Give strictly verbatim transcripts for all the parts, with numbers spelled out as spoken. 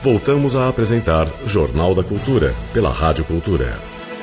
Voltamos a apresentar Jornal da Cultura, pela Rádio Cultura.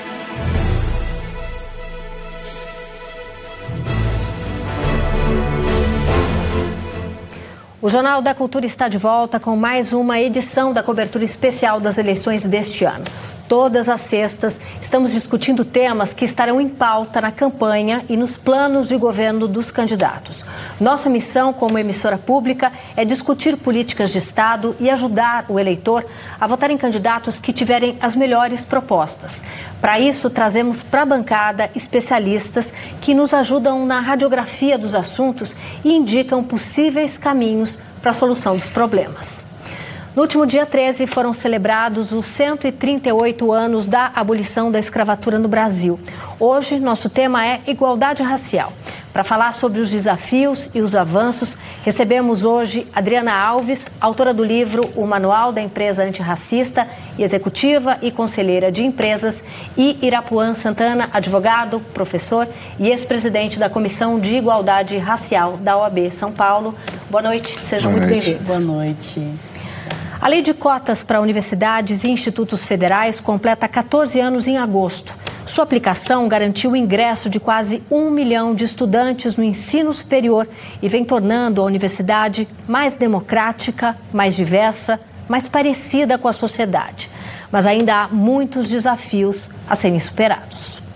O Jornal da Cultura está de volta com mais uma edição da cobertura especial das eleições deste ano. Todas as sextas, estamos discutindo temas que estarão em pauta na campanha e nos planos de governo dos candidatos. Nossa missão como emissora pública é discutir políticas de Estado e ajudar o eleitor a votar em candidatos que tiverem as melhores propostas. Para isso, trazemos para a bancada especialistas que nos ajudam na radiografia dos assuntos e indicam possíveis caminhos para a solução dos problemas. No último dia treze, foram celebrados os cento e trinta e oito anos da abolição da escravatura no Brasil. Hoje, nosso tema é igualdade racial. Para falar sobre os desafios e os avanços, recebemos hoje Adriana Alves, autora do livro O Manual da Empresa Antirracista, e executiva e conselheira de empresas, e Irapuan Santana, advogado, professor e ex-presidente da Comissão de Igualdade Racial da O A B São Paulo. Boa noite, sejam muito bem-vindos. Boa noite. A Lei de Cotas para Universidades e Institutos Federais completa quatorze anos em agosto. Sua aplicação garantiu o ingresso de quase um milhão de estudantes no ensino superior e vem tornando a universidade mais democrática, mais diversa, mais parecida com a sociedade. Mas ainda há muitos desafios a serem superados.